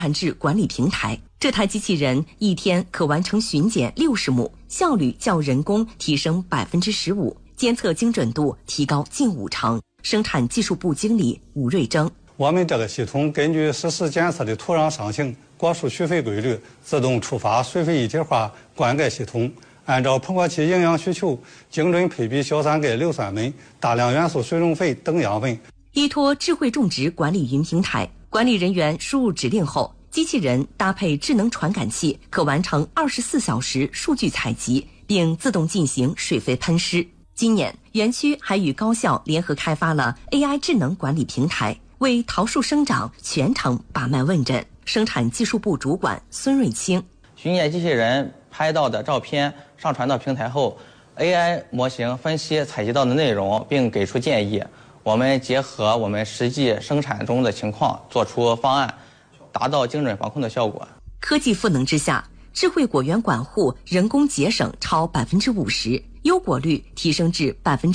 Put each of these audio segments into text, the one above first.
产制管理平台。这台机器人一天可完成巡检60亩，效率较人工提升15%，监测精准度提高近50%。生产技术部经理吴瑞征： 我们这个系统根据实时检测的土壤上行、果树蓄肥规律，自动触发水肥一体化灌溉系统，按照喷火器营养需求，精准配比硝酸钙、硫酸锰、大量元素水溶肥等养分。 依托智慧种植管理云平台，管理人员输入指令后，机器人搭配智能传感器，可完成24小时数据采集，并自动进行水肥喷施。今年，园区还与高校联合开发了 AI 智能管理平台，为桃树生长全程把脉问诊。生产技术部主管孙瑞清： 巡检机器人拍到的照片上传到平台后， AI 模型分析采集到的内容，并给出建议。我们结合我们实际生产中的情况，做出方案，达到精准防控的效果。 科技赋能之下，智慧果园管护人工节省超50%，优果率提升至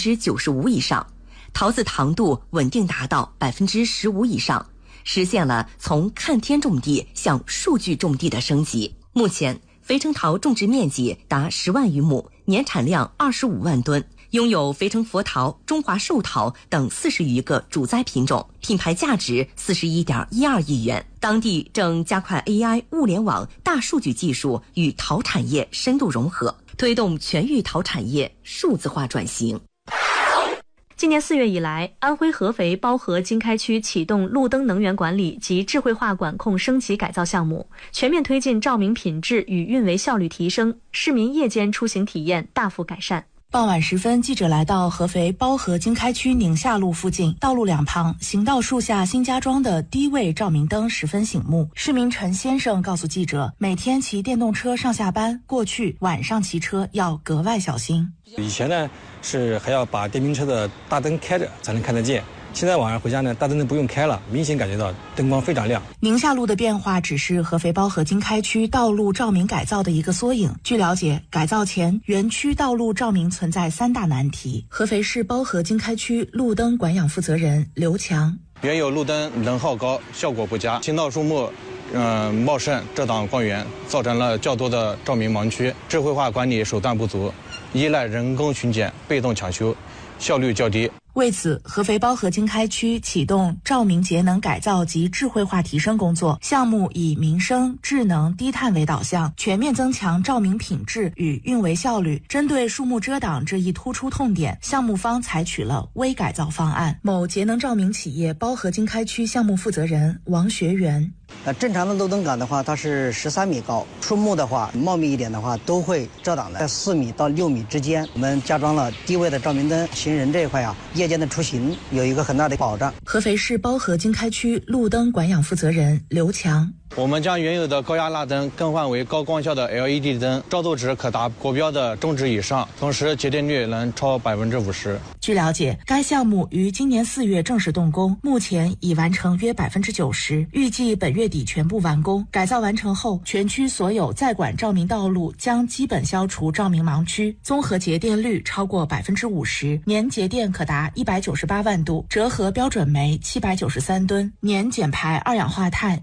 95%以上，桃子糖度稳定达到15%以上，实现了从看天种地向数据种地的升级。目前，肥城桃种植面积达10万余亩，年产量25万吨，拥有肥城佛桃、中华寿桃等40余个主栽品种，品牌价值41.12亿元。当地正加快 AI 物联网大数据技术与桃产业深度融合，推动全域桃产业数字化转型。 今年4月以来，安徽合肥包河经开区启动路灯能源管理及智慧化管控升级改造项目，全面推进照明品质与运维效率提升，市民夜间出行体验大幅改善。 傍晚时分，记者来到合肥包河经开区宁夏路附近，道路两旁行道树下新加装的低位照明灯十分醒目。市民陈先生告诉记者，每天骑电动车上下班，过去晚上骑车要格外小心。 以前呢是还要把电瓶车的大灯开着才能看得见，现在晚上回家呢，大灯都不用开了，明显感觉到灯光非常亮。 宁夏路的变化只是合肥包河经开区道路照明改造的一个缩影。据了解，改造前园区道路照明存在3大难题。合肥市包河经开区路灯管养负责人刘强： 原有路灯能耗高，效果不佳，行道树木茂盛，遮挡光源，造成了较多的照明盲区。智慧化管理手段不足，依赖人工巡检，被动抢修，效率较低。 为此，合肥包河经开区启动照明节能改造及智慧化提升工作项目，以民生、智能、低碳为导向，全面增强照明品质与运维效率。针对树木遮挡这一突出痛点，项目方采取了微改造方案。某节能照明企业包河经开区项目负责人王学元： 正常的路灯杆的话，它是13米高，树木的话茂密一点的话都会遮挡的，在4米到6米之间，我们加装了低位的照明灯，行人这一块夜间的出行有一个很大的保障。 合肥市包河经开区路灯管养负责人刘强： 我们将原有的高压蜡灯更换为高光效的 LED 灯，照度值可达国标的中值以上，同时节电率能超50%。 据了解，该项目于今年4月正式动工，目前已完成约90%，预计本月底全部完工。改造完成后，全区所有在管照明道路将基本消除照明盲区，综合节电率超过50%，年节电可达198万度，折合标准煤793吨，年减排二氧化碳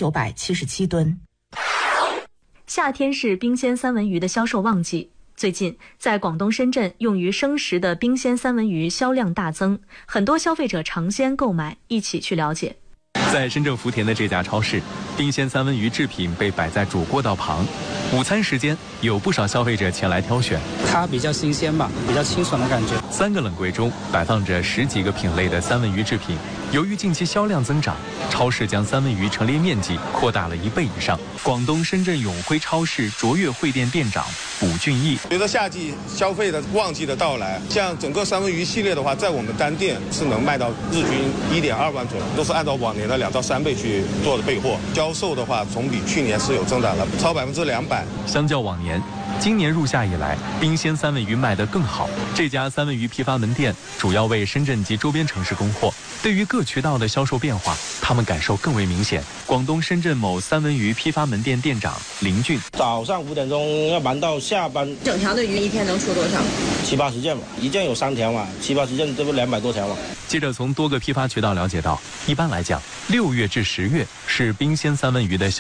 1977吨。 夏天是冰鲜三文鱼的销售旺季，最近在广东深圳，用于生食的冰鲜三文鱼销量大增，很多消费者尝鲜购买，一起去了解。 在深圳福田的这家超市，冰鲜三文鱼制品被摆在主锅道旁。午餐时间，有不少消费者前来挑选。 它比较新鲜吧，比较清爽的感觉。 3个冷柜中摆放着10几个品类的三文鱼制品。由于近期销量增长，超市将三文鱼陈列面积扩大了1倍以上。广东深圳永辉超市卓越汇店店长卜俊义： 随着夏季消费的旺季的到来，像整个三文鱼系列的话，在我们单店是能卖到日均1.2万左右，都是按照往年的2到3倍去做的备货。销售的话，总比去年是有增长了超200%。 相较往年，今年入夏以来，冰鲜三文鱼卖得更好。这家三文鱼批发门店主要为深圳及周边城市供货， 对于各渠道的销售变化，他们感受更为明显。广东深圳某三文鱼批发门店店长林俊， 早上5点钟要忙到下班， 整条的鱼一天能出多少 ？7、80件吧，一件有3条嘛，7、80件，这不200多条嘛。 记者从多个批发渠道了解到，一般来讲，6月至10月是冰鲜三文鱼的